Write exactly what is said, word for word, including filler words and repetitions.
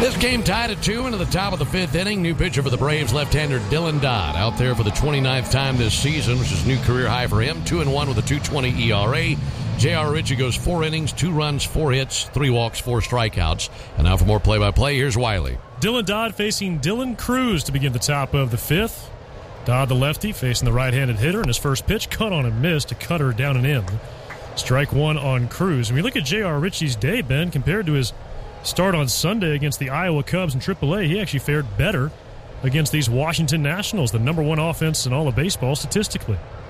This game tied at two into the top of the fifth inning. New pitcher for the Braves, left-hander Dylan Dodd, out there for the twenty-ninth time this season, which is a new career high for him. Two and one with a two twenty E R A. J R. Ritchie goes four innings, two runs, four hits, three walks, four strikeouts. And now for more play-by-play, here's Wiley. Dylan Dodd facing Dylan Cruz to begin the top of the fifth. Dodd, the lefty, facing the right-handed hitter, and his first pitch cut on and missed to cut her down and in. Strike one on Cruz. When we look at J R. Ritchie's day, Ben, compared to his start on Sunday against the Iowa Cubs in triple A, he actually fared better against these Washington Nationals, the number one offense in all of baseball statistically.